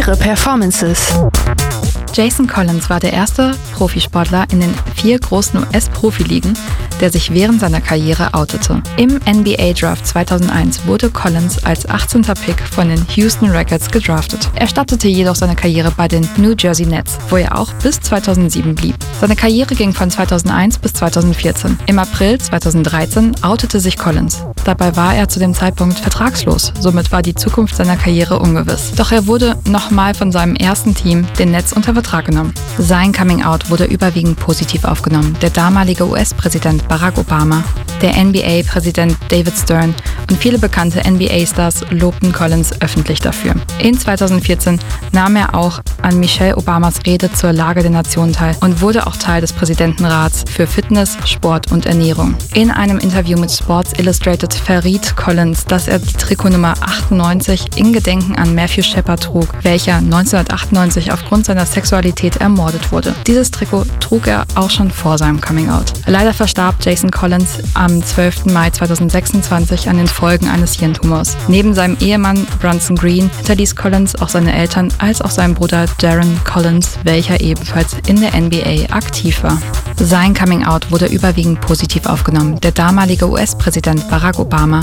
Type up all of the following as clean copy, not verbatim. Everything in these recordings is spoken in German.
ihre Performances. Jason Collins war der erste Profisportler in den 4 großen US-Profiligen, der sich während seiner Karriere outete. Im NBA-Draft 2001 wurde Collins als 18. Pick von den Houston Rockets gedraftet. Er startete jedoch seine Karriere bei den New Jersey Nets, wo er auch bis 2007 blieb. Seine Karriere ging von 2001 bis 2014. Im April 2013 outete sich Collins. Dabei war er zu dem Zeitpunkt vertragslos, somit war die Zukunft seiner Karriere ungewiss. Doch er wurde nochmal von seinem ersten Team, den Nets, unter Vertrag genommen. Sein Coming-out wurde überwiegend positiv aufgenommen. Der damalige US-Präsident Barack Obama, der NBA-Präsident David Stern und viele bekannte NBA-Stars lobten Collins öffentlich dafür. In 2014 nahm er auch an Michelle Obamas Rede zur Lage der Nation teil und wurde auch Teil des Präsidentenrats für Fitness, Sport und Ernährung. In einem Interview mit Sports Illustrated verriet Collins, dass er die Trikotnummer 98 in Gedenken an Matthew Shepard trug, welcher 1998 aufgrund seiner Sexualität ermordet wurde. Dieses Trikot trug er auch schon vor seinem Coming-out. Leider verstarb Jason Collins am 12. Mai 2026 an den Folgen eines Hirntumors. Neben seinem Ehemann Bronson Green hinterließ Collins auch seine Eltern als auch seinen Bruder Darren Collins, welcher ebenfalls in der NBA aktiv war. Sein Coming-out wurde überwiegend positiv aufgenommen. Der damalige US-Präsident Barack Obama.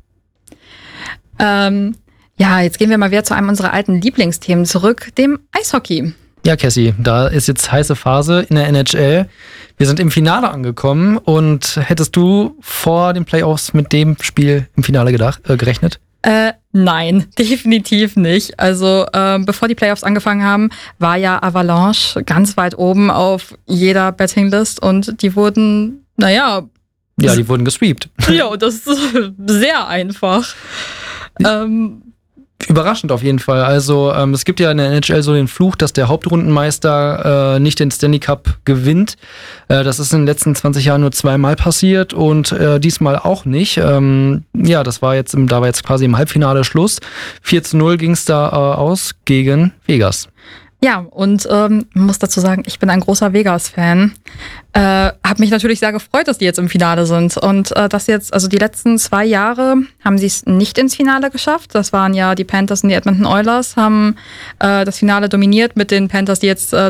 Jetzt gehen wir mal wieder zu einem unserer alten Lieblingsthemen zurück, dem Eishockey. Ja, Cassie, da ist jetzt heiße Phase in der NHL. Wir sind im Finale angekommen und hättest du vor den Playoffs mit dem Spiel im Finale gerechnet? Nein, definitiv nicht. Also bevor die Playoffs angefangen haben, war ja Avalanche ganz weit oben auf jeder Bettinglist und die wurden, Ja, die wurden gesweept. Ja, das ist sehr einfach. Überraschend auf jeden Fall. Also es gibt ja in der NHL so den Fluch, dass der Hauptrundenmeister nicht den Stanley Cup gewinnt. Das ist in den letzten 20 Jahren nur 2-mal passiert und diesmal auch nicht. Das war jetzt, da war jetzt quasi im Halbfinale Schluss. 4-0 ging es da aus gegen Vegas. Ja, und muss dazu sagen, ich bin ein großer Vegas-Fan. Hab mich natürlich sehr gefreut, dass die jetzt im Finale sind. Und das jetzt, also die letzten 2 Jahre haben sie es nicht ins Finale geschafft. Das waren ja die Panthers und die Edmonton Oilers, haben das Finale dominiert mit den Panthers, die jetzt